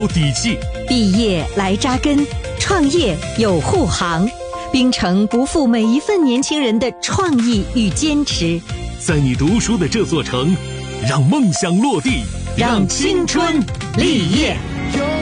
有底气。 毕业来扎根，创业有护航。冰城不负每一份年轻人的创意与坚持。 在你读书的这座城，让梦想落地，让青春立业。